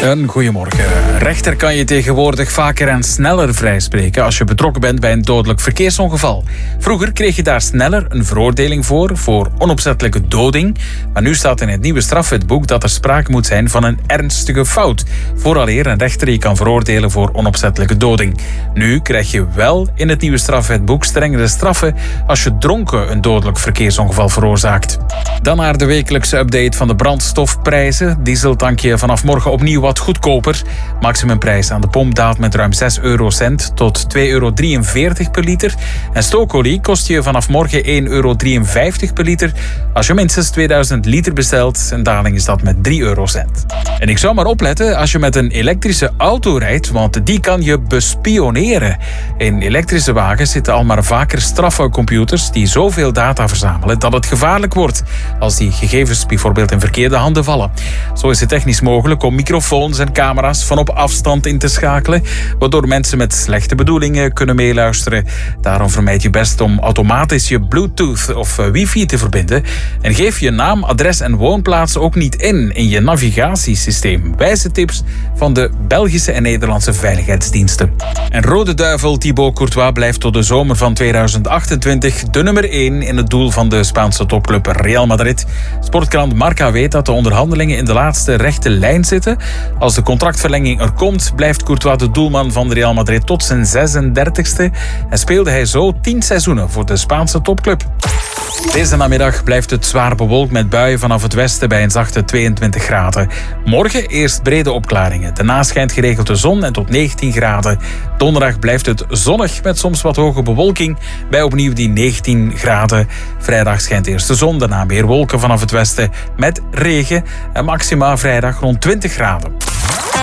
Een goeiemorgen. Rechter kan je tegenwoordig vaker en sneller vrijspreken als je betrokken bent bij een dodelijk verkeersongeval. Vroeger kreeg je daar sneller een veroordeling voor onopzettelijke doding. Maar nu staat in het nieuwe strafwetboek dat er sprake moet zijn van een ernstige fout, vooraleer een rechter je kan veroordelen voor onopzettelijke doding. Nu krijg je wel in het nieuwe strafwetboek strengere straffen als je dronken een dodelijk verkeersongeval veroorzaakt. Dan naar de wekelijkse update van de brandstofprijzen. Dieseltankje vanaf morgen opnieuw wat goedkoper. Maximumprijs aan de pomp daalt met ruim 6 eurocent tot €2,43 per liter. En stookolie kost je vanaf morgen €1,53 per liter. Als je minstens 2000 liter bestelt, een daling is dat met 3 eurocent. En ik zou maar opletten als je met een elektrische auto rijdt, want die kan je bespioneren. In elektrische wagens zitten al maar vaker straffe computers die zoveel data verzamelen dat het gevaarlijk wordt als die gegevens bijvoorbeeld in verkeerde handen vallen. Zo is het technisch mogelijk om microfoons en camera's van op afstand in te schakelen, waardoor mensen met slechte bedoelingen kunnen meeluisteren. Daarom vermijd je best om automatisch je Bluetooth of wifi te verbinden en geef je naam, adres en woonplaats ook niet in je navigatiesysteem. Wijze tips van de Belgische en Nederlandse veiligheidsdiensten. En Rode Duivel Thibaut Courtois blijft tot de zomer van 2028 de nummer 1 in het doel van de Spaanse topclub Real Madrid. Sportkrant Marca weet dat de onderhandelingen in de laatste rechte lijn zitten. Als de contractverlenging er komt, blijft Courtois de doelman van Real Madrid tot zijn 36e en speelde hij zo 10 seizoenen voor de Spaanse topclub. Deze namiddag blijft het zwaar bewolkt met buien vanaf het westen bij een zachte 22 graden. Morgen eerst brede opklaringen. Daarna schijnt geregeld de zon en tot 19 graden. Donderdag blijft het zonnig met soms wat hoge bewolking bij opnieuw die 19 graden. Vrijdag schijnt eerst de zon, daarna meer wolken vanaf het westen met regen. En maxima vrijdag rond 20 graden.